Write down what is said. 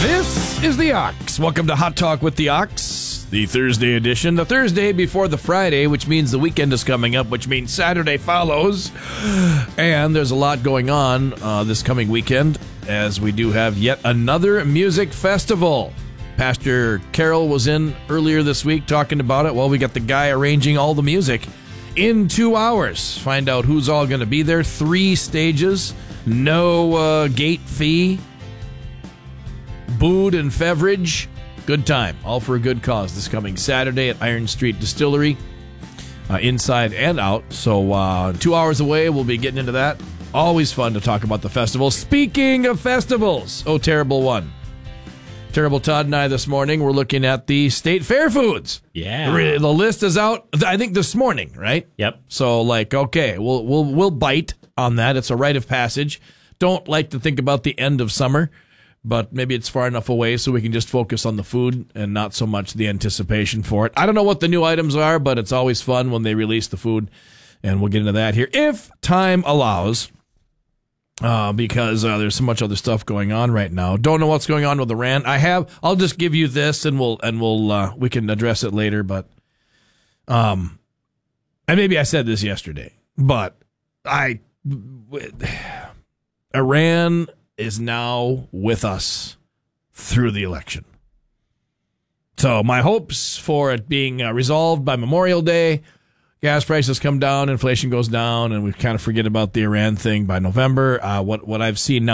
This is the Ox. Welcome to Hot Talk with the Ox, the Thursday edition. The Thursday before the Friday, which means the weekend is coming up, which means Saturday follows. And there's a lot going on this coming weekend, as we do have yet another music festival. Pastor Carol was in earlier this week talking about it. Well, we got the guy arranging all the music in 2 hours. Find out who's all going to be there. 3 stages, no gate fee. Booed and beverage, good time, all for a good cause this coming Saturday at Iron Street Distillery, inside and out. So 2 hours away, we'll be getting into that. Always fun to talk about the festival. Speaking of festivals, oh, terrible one. Terrible Todd and I this morning, we're looking at the state fair foods. Yeah. The list is out, I think, this morning, right? Yep. So, okay, we'll bite on that. It's a rite of passage. Don't like to think about the end of summer, but maybe it's far enough away so we can just focus on the food and not so much the anticipation for it. I don't know what the new items are, but it's always fun when they release the food, and we'll get into that here if time allows, because there's so much other stuff going on right now. Don't know what's going on with Iran. I'll just give you this, and we can address it later. But and maybe I said this yesterday, but Iran is now with us through the election. So my hopes for it being resolved by Memorial Day, gas prices come down, inflation goes down, and we kind of forget about the Iran thing by November. What I've seen now